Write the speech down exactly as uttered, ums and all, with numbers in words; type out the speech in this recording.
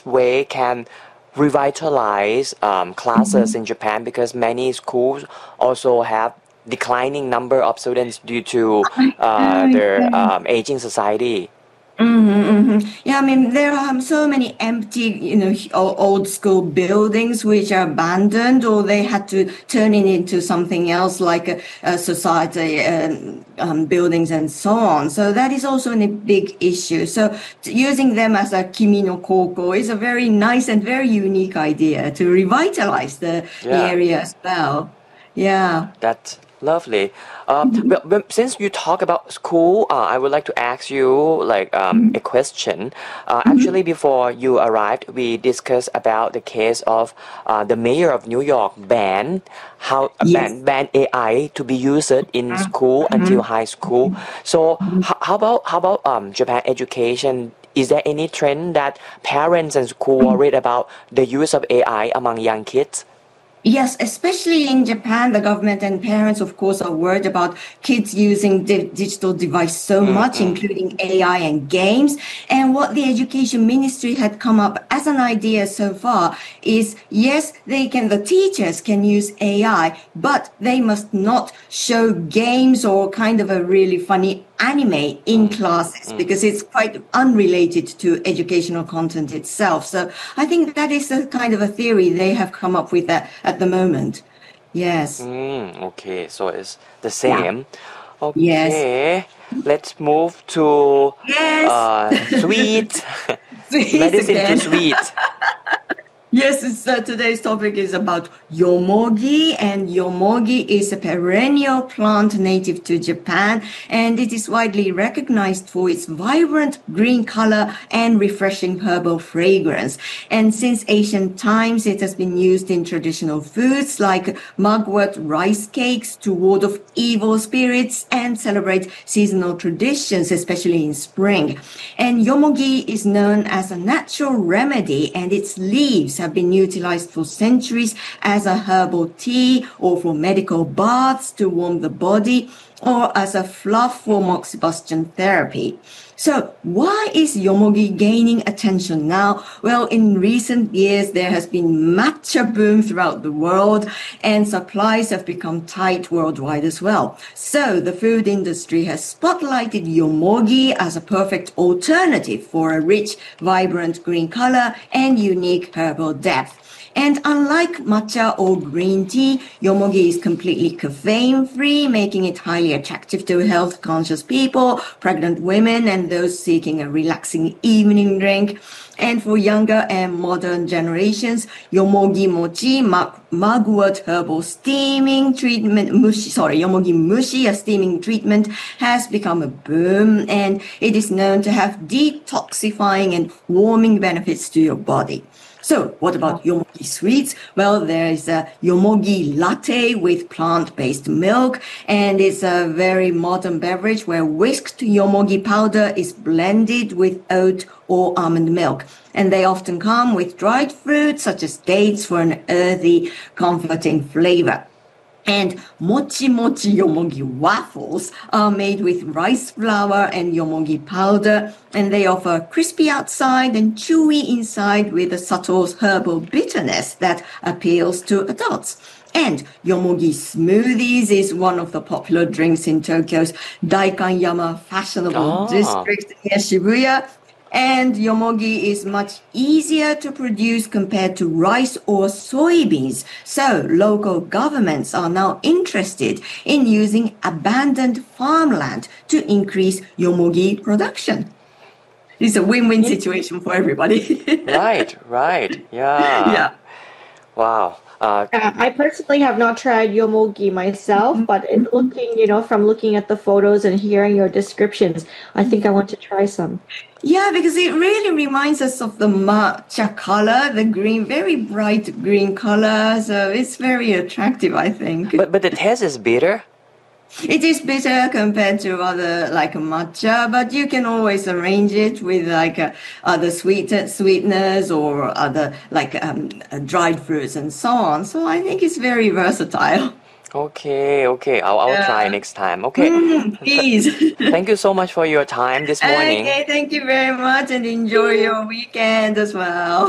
this way can revitalize um, classes Mm-hmm. in Japan, because many schools also have declining number of students due to uh, Yeah, their yeah. um, aging society. Mm-hmm, mm-hmm. Yeah, I mean, there are so many empty, you know, h- o- old school buildings which are abandoned, or they had to turn it into something else like a, a society um, um, buildings and so on. So that is also a big issue. So t- using them as a Kimi no Koko is a very nice and very unique idea to revitalize the, the Yeah. area as well. Yeah. That's lovely. Uh, but, but since you talk about school, uh, I would like to ask you like um, a question. Uh, actually, before you arrived, we discussed about the case of uh, the mayor of New York ban how uh, Yes. ban ban A I to be used in school until high school. So h- how about how about um, Japan education? Is there any trend that parents and school worried about the use of A I among young kids? Yes, especially in Japan, the government and parents, of course, are worried about kids using di- digital device so much, Mm-mm. including A I and games. And what the education ministry had come up as an idea so far is, yes, they can, the teachers can use A I, but they must not show games or kind of a really funny anime in classes, because it's quite unrelated to educational content itself. So I think that is a kind of a theory they have come up with at, at the moment. Yes. Mm, okay, so it's the Yeah. same. Yes. Okay, let's move to Yes. uh, sweet Please medicine to again. sweet. Yes, it's, uh, today's topic is about yomogi, and yomogi is a perennial plant native to Japan, and it is widely recognized for its vibrant green color and refreshing herbal fragrance. And since ancient times, it has been used in traditional foods like mugwort rice cakes to ward off evil spirits and celebrate seasonal traditions, especially in spring. And yomogi is known as a natural remedy, and its leaves have been utilized for centuries as a herbal tea or for medical baths to warm the body, or as a fluff for moxibustion therapy. So why is yomogi gaining attention now? Well, in recent years, there has been matcha boom throughout the world, and supplies have become tight worldwide as well. So the food industry has spotlighted yomogi as a perfect alternative for a rich, vibrant green color and unique herbal depth. And unlike matcha or green tea, yomogi is completely caffeine-free, making it highly attractive to health-conscious people, pregnant women, and those seeking a relaxing evening drink. And for younger and modern generations, yomogi mochi, mugwort herbal steaming treatment, mushi, sorry, yomogi mushi, a steaming treatment, has become a boom, and it is known to have detoxifying and warming benefits to your body. So what about yomogi sweets? Well, there is a yomogi latte with plant-based milk, and it's a very modern beverage where whisked yomogi powder is blended with oat or almond milk. And they often come with dried fruits such as dates for an earthy, comforting flavor. And mochi mochi yomogi waffles are made with rice flour and yomogi powder, and they offer crispy outside and chewy inside with a subtle herbal bitterness that appeals to adults. And yomogi smoothies is one of the popular drinks in Tokyo's Daikanyama fashionable Ah, district near Shibuya. And yomogi is much easier to produce compared to rice or soybeans. So local governments are now interested in using abandoned farmland to increase yomogi production. It's a win-win situation for everybody. right, right. Yeah. Yeah. Wow. Uh, Uh, I personally have not tried yomogi myself, but in looking, you know, from looking at the photos and hearing your descriptions, I think I want to try some. Yeah, because it really reminds us of the matcha color, the green, very bright green color. So it's very attractive, I think. but but the taste is bitter. It is bitter compared to other like matcha, but you can always arrange it with like uh, other sweet sweeteners or other like um, uh, dried fruits and so on. So I think it's very versatile. Okay, okay. I'll I'll try Yeah. next time. Okay. Mm, please. Thank you so much for your time this morning. Okay, thank you very much and enjoy your weekend as well.